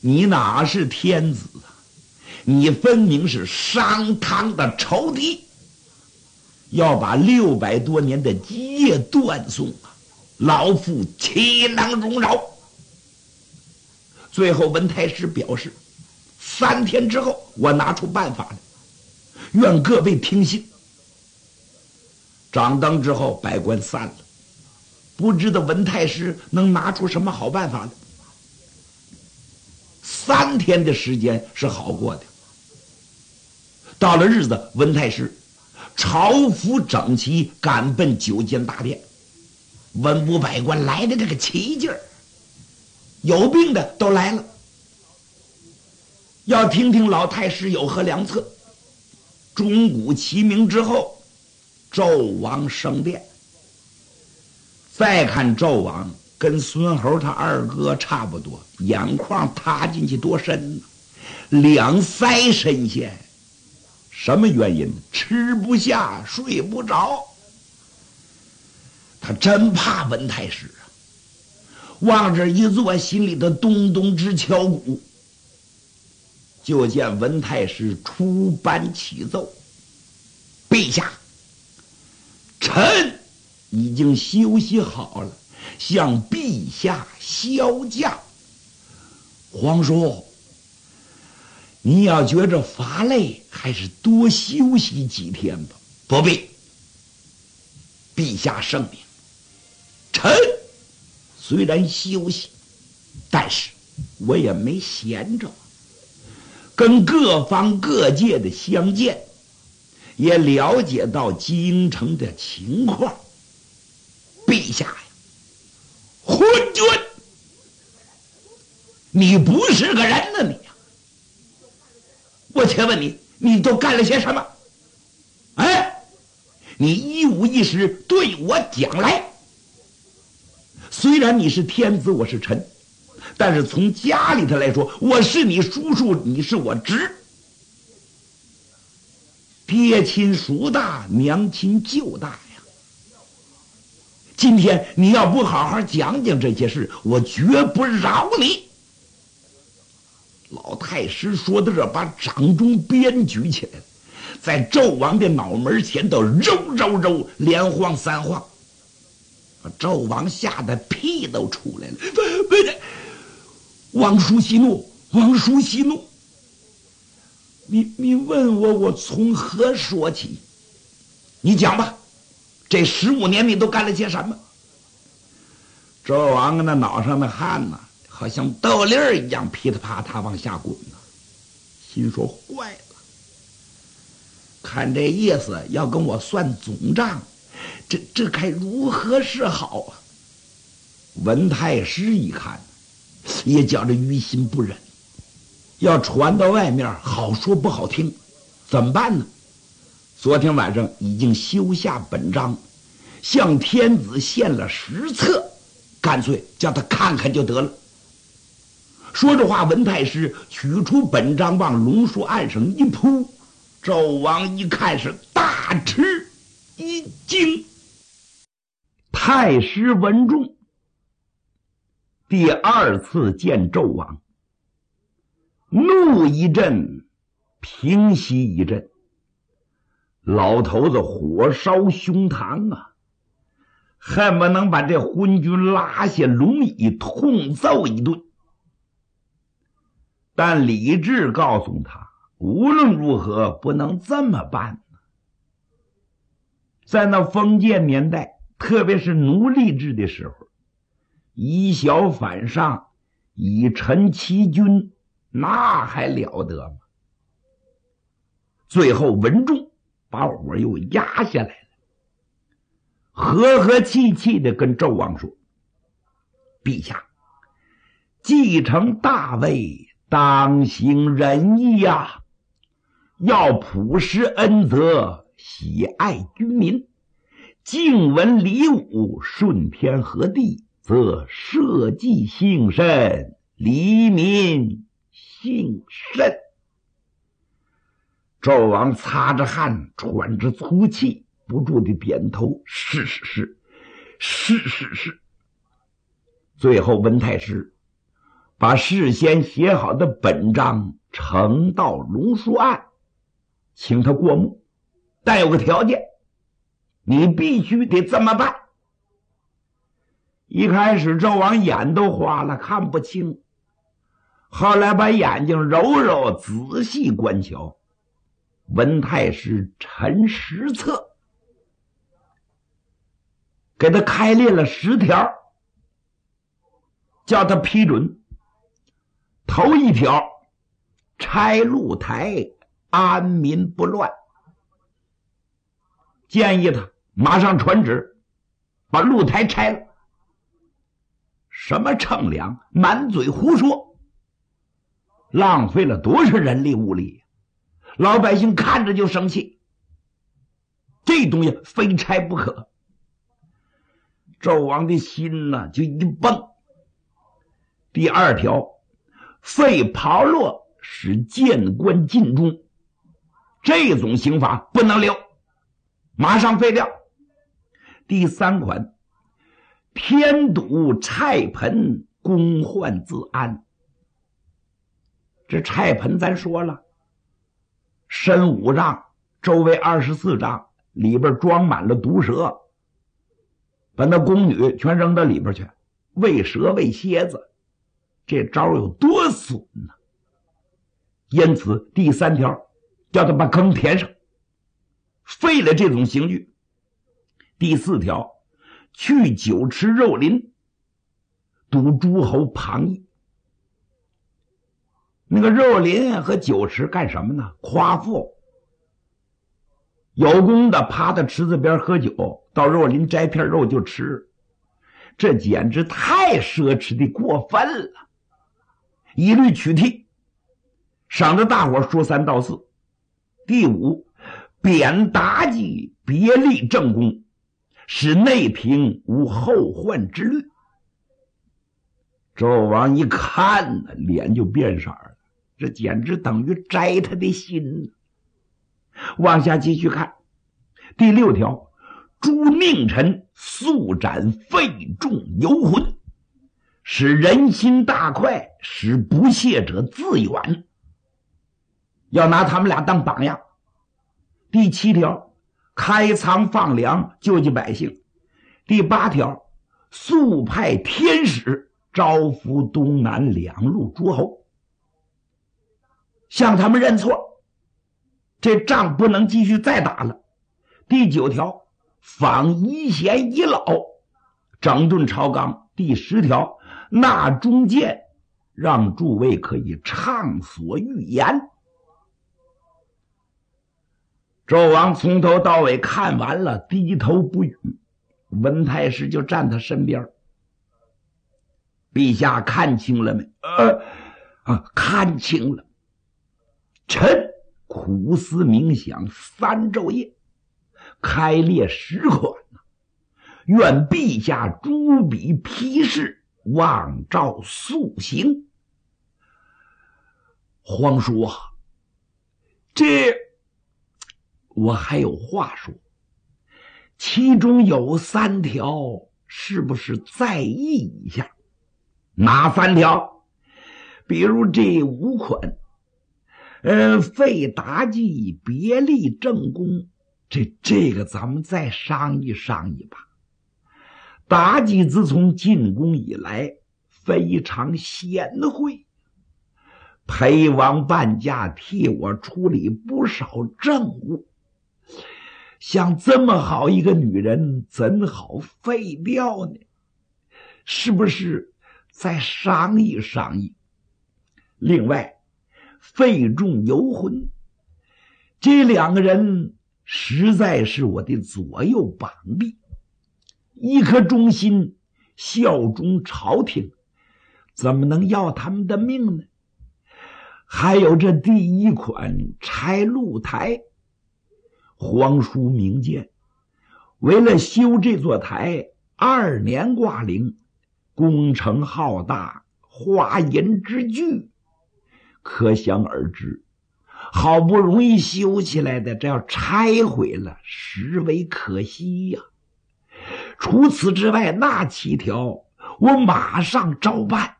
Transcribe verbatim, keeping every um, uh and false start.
你哪是天子啊？你分明是商汤的仇敌，要把六百多年的基业断送啊！老夫岂能容饶？最后文太师表示，三天之后我拿出办法来，愿各位听信。掌灯之后，百官散了，不知道文太师能拿出什么好办法来。三天的时间是好过的，到了日子，文太师朝服整齐，赶奔九间大殿。文武百官来的这个齐劲儿，有病的都来了，要听听老太师有何良策。钟鼓齐鸣之后，纣王升殿。再看纣王跟孙猴他二哥差不多，眼眶塌进去多深呢，两腮深陷。什么原因？吃不下睡不着。他真怕文太师啊，往这一坐，心里头咚咚直敲鼓。就见文太师出班启奏：陛下，臣已经休息好了，向陛下销假。皇叔，你要觉着乏累，还是多休息几天吧。不必，陛下圣明，臣虽然休息，但是我也没闲着，跟各方各界的相见，也了解到京城的情况。陛下呀，昏君，你不是个人呢，你呀！我且问你，你都干了些什么？哎，你一五一十对我讲来。虽然你是天子，我是臣，但是从家里头来说，我是你叔叔，你是我侄。爹亲叔大，娘亲舅大呀。今天你要不好好讲讲这些事，我绝不饶你。老太师说到这，把掌中鞭举起来了，在纣王的脑门前头揉揉揉，连晃三晃。纣王吓得屁都出来了。不不是，王叔息怒，王叔息怒。你你问我，我从何说起？你讲吧，这十五年你都干了些什么？纣王那脑上的汗呢，好像豆粒儿一样噼里啪嗒往下滚呢，心说坏了，看这意思要跟我算总账，这这该如何是好啊？文太师一看，也觉着于心不忍，要传到外面，好说不好听，怎么办呢？昨天晚上已经修下本章，向天子献了十册，干脆叫他看看就得了。说着话，文太师取出本章往龙树案上一扑，纣王一看是大吃一惊。太师文仲第二次见纣王，怒一阵，平息一阵。老头子火烧胸膛啊，恨不能把这昏君拉下龙椅痛揍一顿。但理智告诉他，无论如何不能这么办。在那封建年代，特别是奴隶制的时候，以小反上，以臣欺君，那还了得吗？最后文仲把火又压下来了，和和气气的跟纣王说：陛下，继承大位，当行仁义呀、啊，要普施恩泽，喜爱君民，敬文礼武，顺天和地，则社稷兴盛，黎民兴盛。纣王擦着汗，喘着粗气，不住地点头：是是是，是是是。最后文太师把事先写好的本章呈到龙书案，请他过目，但有个条件，你必须得这么办。一开始纣王眼都花了，看不清，后来把眼睛揉揉，仔细观瞧，文太师陈实策给他开列了十条，叫他批准。头一条，拆露台，安民不乱，建议他马上传旨把露台拆了。什么称量，满嘴胡说，浪费了多少人力物力，老百姓看着就生气，这东西非拆不可。纣王的心呢就一蹦。第二条，废炮烙，使谏官尽忠，这种刑罚不能留，马上废掉。第三款，添堵菜盆，公患自安。这菜盆咱说了，深五丈，周围二十四丈，里边装满了毒蛇，把那宫女全扔到里边去，喂蛇喂蝎子，这招有多损呢？因此第三条叫他把坑填上，废了这种刑具。第四条，去酒池肉林，堵诸侯旁邑。那个肉林和酒池干什么呢？夸父，有功的趴在池子边喝酒，到肉林摘片肉就吃，这简直太奢侈的过分了，一律取缔，省得大伙说三道四。第五，贬妲己，别立正宫，使内嫔无后患之虑。纣王一看呢，脸就变色了，这简直等于摘他的心。往下继续看，第六条，诛佞臣，速斩费仲游魂，使人心大快，使不屑者自远。要拿他们俩当榜样。第七条，开仓放粮，救济百姓。第八条，速派天使招服东南两路诸侯，向他们认错，这仗不能继续再打了。第九条，访遗贤遗老，整顿朝纲。第十条，纳忠谏，让诸位可以畅所欲言。纣王从头到尾看完了，低头不语。文太师就站他身边，陛下看清了没？呃啊，看清了。臣苦思冥想三昼夜，开列十款，愿陛下诸笔批示，望诏速行。皇叔啊，这我还有话说，其中有三条是不是再议一下？哪三条？比如这五款，呃，废妲己，别立正宫，这这个咱们再商议商议吧。妲己自从进宫以来非常贤惠，陪王伴驾，替我处理不少政务，像这么好一个女人怎好废掉呢？是不是再商议商议？另外费仲游魂，这两个人实在是我的左右膀臂，一颗忠心效忠朝廷，怎么能要他们的命呢？还有这第一款拆露台，皇叔明鉴，为了修这座台，二年挂零，工程浩大，花银之巨，可想而知，好不容易修起来的，这要拆毁了，实为可惜呀、啊。除此之外，那七条我马上照办。